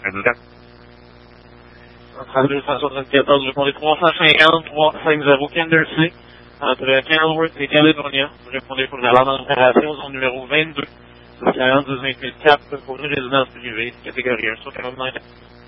Exact. Entre 274, répondez 350, 350 Kendersey, entre Kenilworth et Caledonia. Répondez pour la lampe d'opération, zone numéro 22, 42 284, pour une résidence privée, catégorie 1 sur 49.